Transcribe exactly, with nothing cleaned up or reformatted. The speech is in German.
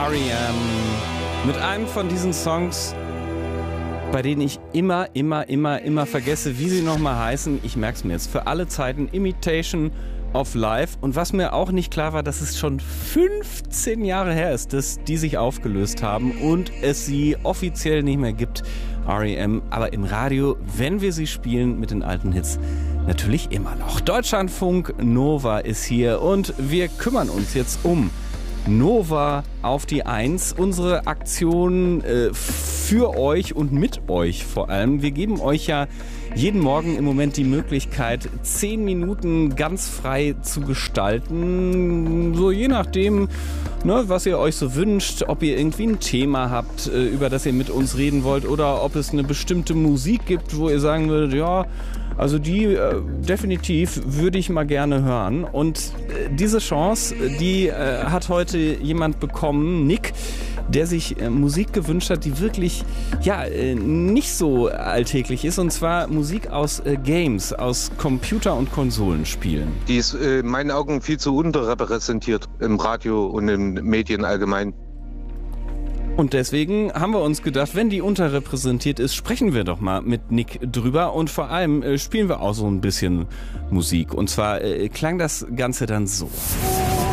R E M mit einem von diesen Songs, bei denen ich immer, immer, immer, immer vergesse, wie sie nochmal heißen. Ich merke es mir jetzt. Für alle Zeiten Imitation of Life. Und was mir auch nicht klar war, dass es schon fünfzehn Jahre her ist, dass die sich aufgelöst haben und es sie offiziell nicht mehr gibt, R E M. Aber im Radio, wenn wir sie spielen mit den alten Hits, natürlich immer noch. Deutschlandfunk Nova ist hier und wir kümmern uns jetzt um Nova auf die Eins, unsere Aktion äh, für euch und mit euch vor allem. Wir geben euch ja jeden Morgen im Moment die Möglichkeit, zehn Minuten ganz frei zu gestalten. So je nachdem, ne, was ihr euch so wünscht, ob ihr irgendwie ein Thema habt, äh, über das ihr mit uns reden wollt, oder ob es eine bestimmte Musik gibt, wo ihr sagen würdet, ja, also die äh, definitiv würde ich mal gerne hören. Und äh, diese Chance, die äh, hat heute jemand bekommen, Nick, der sich äh, Musik gewünscht hat, die wirklich ja äh, nicht so alltäglich ist. Und zwar Musik aus äh, Games, aus Computer- und Konsolenspielen. Die ist äh, in meinen Augen viel zu unterrepräsentiert im Radio und in Medien allgemein. Und deswegen haben wir uns gedacht, wenn die unterrepräsentiert ist, sprechen wir doch mal mit Nick drüber. Und vor allem äh, spielen wir auch so ein bisschen Musik. Und zwar äh, klang das Ganze dann so.